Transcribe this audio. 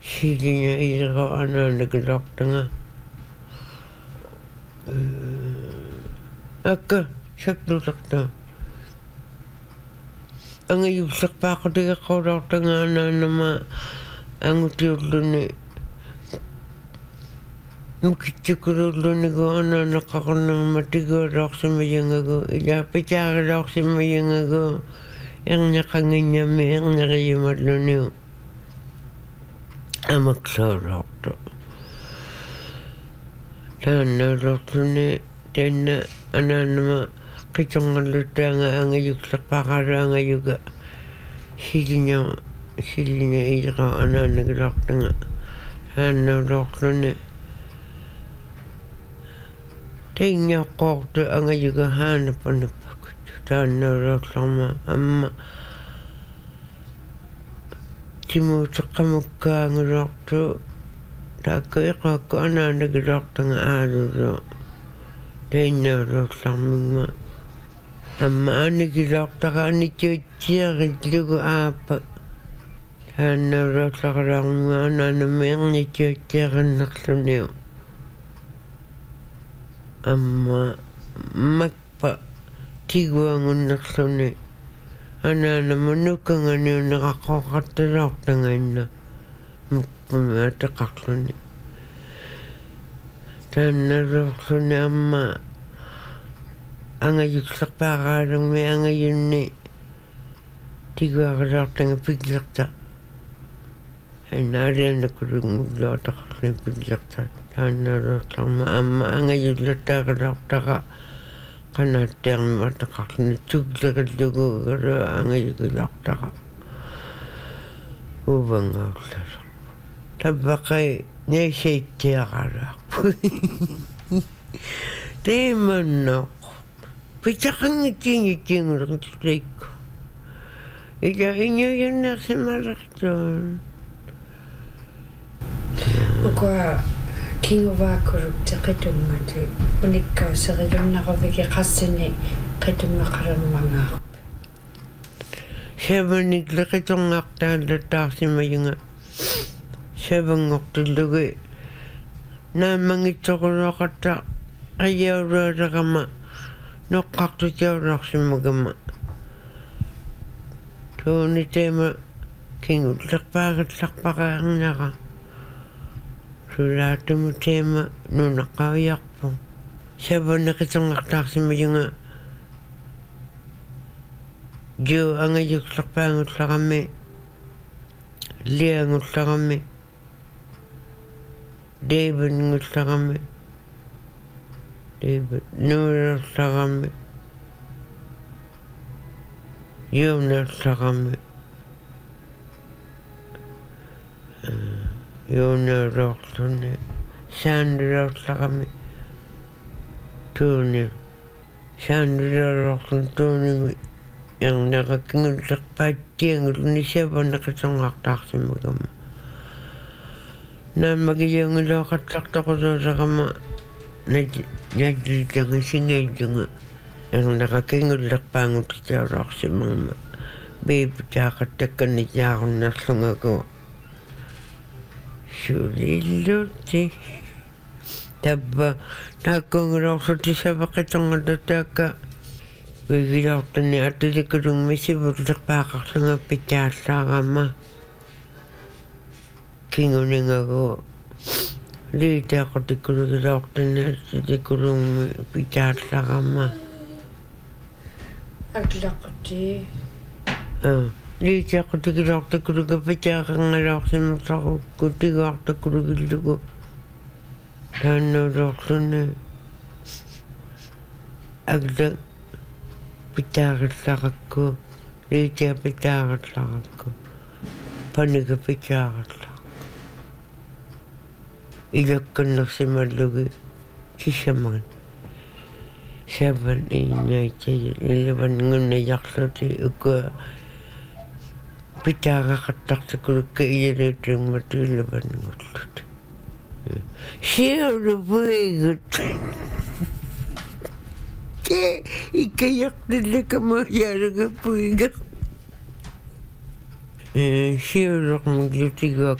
Silinya ira ana nagdokta akka sakdokta ang ayusak pa ako di ako dokta nga nama ang utiuluni mukitsukuruluni ko ana nakakunang matigo dok sa mayangago ila pitaka dok sa mayangago ang nakanganyami ang nakayamadluni amaksorokto tana roktune tena ananama kitongalutanga ang ayuksak pakara ang ayuga silinya ira ananagrokta tana roktune tenya kokto ang ayuga hanapan tana roktama amma Timutakkamukka ngerokto takai kako ana ngerokto nga ado tena roktama amma ani ngerokto ka ani cucia ritlugo apa tana roktama ana nameng ni cucia kanaksuneo amma makpa tigwa ngunaksuneo ana namanukang ano nakakatalak na ngayon na matakaklo ni tanarokso ni ama ang ayuksak pakarang may ang ayon ni tigwa karak na piglakta ay nariyan na kurang maglatak na piglakta tanarokso ama ang ayuklata karak ka kanatang matakak na tuglagadlugo gara ang ayukulakta ubang aglasak tabakay nesaytya karak di manok pitakang iting rangtrik ika inyo yun na si Marakton Kinguvakurukta qitummati unikkauserilunnaquviki qassini qitummaqarammangaaq Sevanikla qitungaqtaalla taarsimayunga sevangortullugi naamangitsoquruaqatta qayauraaraqama noqqartutiaurarsimagama tuuni teema kingullerpaagatllarpaqaarnaqa Sulaatumu teema nunaqauyarpu savanaqitungartaarsimayunga jo angayuksarpaangullarami liangullarami David ngullarami David nuullarami Joonallarami Joonalorluni Sandrollarami tuuni Sandrolorlun tuuni yang nakakingullerpaattianguluni savanaqisongartaarsimagama naamagiyangulooqattartoquluusaqama najiltanga singaillunga yang nakakingullerpaangutitaulaarsimagama biipitaaqattakkanitaarunnarlungaku Sulilluti tabba naakungulorluti savaqitongallutaakka Vigilortani atutikurung misivullerpaaqarlunga pitaallaarama kinguningagu liitaaqutikurugilortani atutikurung pitaallaarama aglaqti liitaaqutikulortakuruga pitaaqangalorsimuqlarukku tiguartakurugillugu taannuulorluni agla pitaarillarакку liitia pitaarillarакку paniga pitaarillarакку ilakkannersimallugi sisamagan savan innaitsi ilavan ngunnajarluti ukua pitaarakattartakulukka iyaluutuнгмату ilavan ngullut siulupuigut ikayaqtillakamayaragapuiga siulormuglutigaak